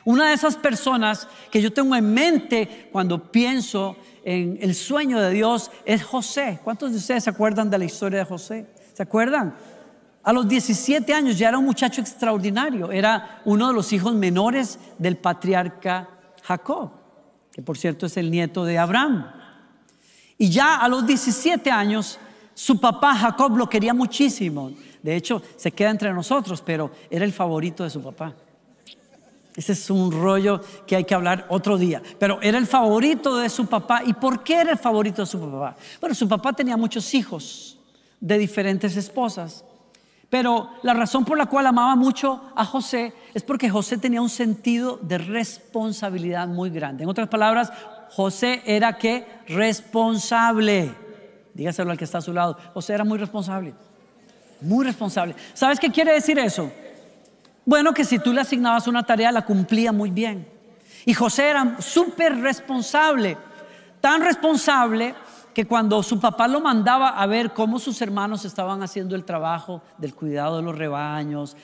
Una de esas personas que yo tengo en mente cuando pienso en el sueño de Dios es José. ¿Cuántos de ustedes se acuerdan de la historia de José? ¿Se acuerdan? A los 17 años ya era un muchacho extraordinario. Era uno de los hijos menores del patriarca Jacob, que por cierto es el nieto de Abraham. Y ya a los 17 años su papá Jacob lo quería muchísimo. De hecho se queda entre nosotros, pero era el favorito de su papá. Ese es un rollo que hay que hablar otro día. Pero era el favorito de su papá. ¿Y por qué era el favorito de su papá? Bueno, su papá tenía muchos hijos de diferentes esposas. Pero la razón por la cual amaba mucho a José es porque José tenía un sentido de responsabilidad muy grande. En otras palabras, José era ¿qué? Responsable. Dígaselo al que está a su lado. José era muy responsable. Muy responsable. ¿Sabes qué quiere decir eso? Bueno, que si tú le asignabas una tarea, la cumplía muy bien. Y José era súper responsable. Tan responsable que cuando su papá lo mandaba a ver cómo sus hermanos estaban haciendo el trabajo del cuidado de los rebaños,